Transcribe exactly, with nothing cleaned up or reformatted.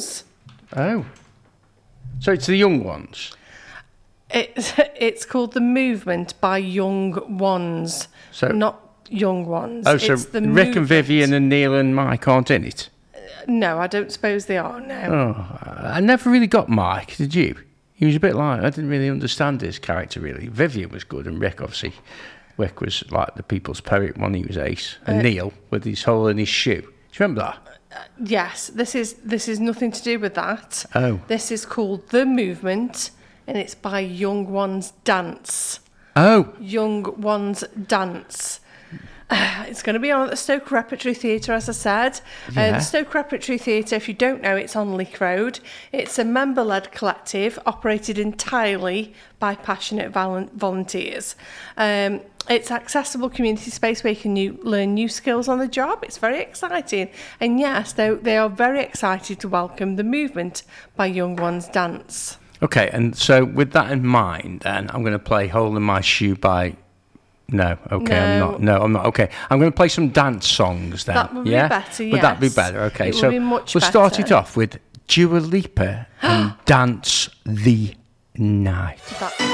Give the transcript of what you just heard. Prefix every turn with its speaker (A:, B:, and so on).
A: ones.
B: Oh. So it's the young ones?
A: It's, it's called The Movement by Young Ones,
B: So,
A: not Young Ones.
B: oh, so
A: it's the
B: Rick
A: movement.
B: and Vivian and Neil and Mike aren't in it?
A: No, I don't suppose they are, no.
B: Oh, I never really got Mike, did you? He was a bit like, I didn't really understand his character, really. Vivian was good, and Rick, obviously. Rick was like the people's poet when he was ace. And uh, Neil, with his hole in his shoe. Do you remember that?
A: Uh, yes, this is this is nothing to do with that.
B: Oh.
A: This is called The Movement, and it's by Young Ones Dance.
B: Oh.
A: Young Ones Dance. Uh, it's going to be on at the Stoke Repertory Theatre, as I said.
B: Yeah.
A: Uh, the Stoke Repertory Theatre, if you don't know, it's on Leek Road. It's a member-led collective operated entirely by passionate vol- volunteers. Um, it's accessible community space where you can new, learn new skills on the job. It's very exciting. And yes, they, they are very excited to welcome The Movement by Young Ones Dance.
B: Okay, and so with that in mind, then, I'm going to play Hole in My Shoe by... No, okay,
A: no.
B: I'm not. No, I'm not. Okay, I'm going to play some dance songs then.
A: That would
B: yeah?
A: be better, yes.
B: Would that be better? Okay,
A: it
B: so
A: be much
B: we'll
A: better.
B: start it off with Dua Lipa and Dance the Night.
A: That-